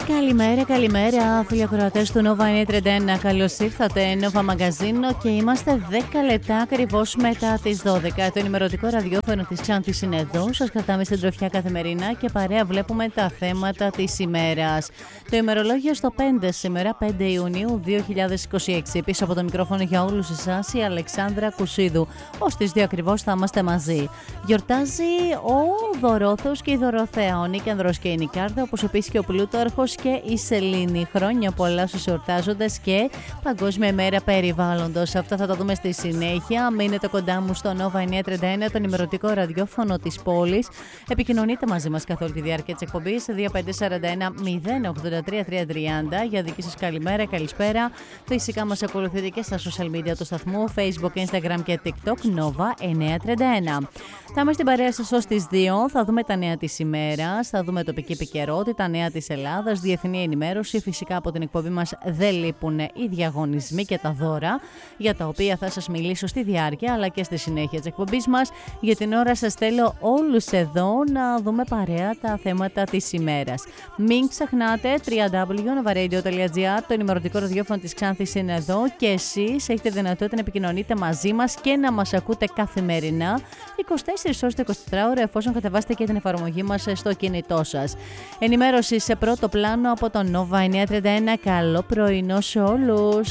Καλημέρα, φίλοι ακροατές του Nova 931. Καλώς ήρθατε, Nova Μαγκαζίνο, και είμαστε 10 λεπτά ακριβώς μετά τις 12. Το ενημερωτικό ραδιόφωνο της Ξάνθης είναι εδώ. Σας κρατάμε στην τροφιά καθημερινά και παρέα βλέπουμε τα θέματα της ημέρας. Το ημερολόγιο στο 5 σήμερα, 5 Ιουνίου 2026. Πίσω από το μικρόφωνο για όλους εσάς η Αλεξάνδρα Κουσίδου. Ως τις 2 ακριβώς θα είμαστε μαζί. Γιορτάζει ο Δωρόθεος και η Δωροθέα, ο Νίκανδρος και η Νικάρδα, όπως επίσης και ο Πλούταρχος και η Σελήνη. Χρόνια πολλά στους εορτάζοντες και Παγκόσμια ημέρα περιβάλλοντος. Αυτά θα τα δούμε στη συνέχεια. Μείνετε κοντά μου στο Nova 931, το ενημερωτικό ραδιόφωνο της πόλης. Επικοινωνείτε μαζί μας καθ' όλη τη διάρκεια της εκπομπής 2541 083 330 για δική σας καλημέρα, καλησπέρα. Φυσικά μας ακολουθείτε και στα social media του σταθμού, Facebook, Instagram και TikTok, Nova 931. Θα είμαστε στην παρέα σας ως τις 2. Θα δούμε τα νέα της ημέρας, θα δούμε τοπική επικαιρότητα, νέα της Ελλάδας, διεθνή ενημέρωση. Φυσικά από την εκπομπή μας δεν λείπουν οι διαγωνισμοί και τα δώρα, για τα οποία θα σας μιλήσω στη διάρκεια αλλά και στη συνέχεια της εκπομπής μας. Για την ώρα σας θέλω όλους εδώ να δούμε παρέα τα θέματα της ημέρας. Μην ξεχνάτε, www.novaradio.gr, το ενημερωτικό ραδιόφωνο της Ξάνθης είναι εδώ και εσείς έχετε δυνατότητα να επικοινωνείτε μαζί μας και να μας ακούτε καθημερινά 24 ώρες το 24ωρο, εφόσον κατεβάσετε και την εφαρμογή μας στο κινητό σας. Ενημέρωση σε πρώτο πλάνο από το Nova 931. Καλό πρωινό σε όλους.